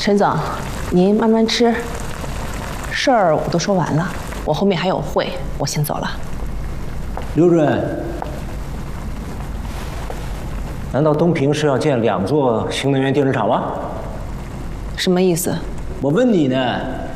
陈总，您慢慢吃。事儿我都说完了，我后面还有会，我先走了。 刘主任，难道东平是要建2座新能源电池厂吗？ 什么意思？ 我问你呢。